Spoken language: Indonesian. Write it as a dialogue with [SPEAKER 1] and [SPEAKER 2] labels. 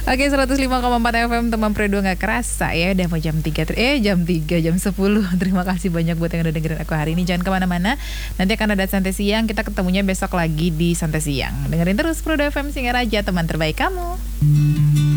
[SPEAKER 1] Oke, 105,4 FM teman Predo nggak kerasa ya. Udah mau jam 10. Terima kasih banyak buat yang udah dengerin aku hari ini. Jangan kemana-mana. Nanti akan ada Santai Siang. Kita ketemunya besok lagi di Santai Siang. Dengerin terus Predo FM Singa Raja, teman terbaik kamu.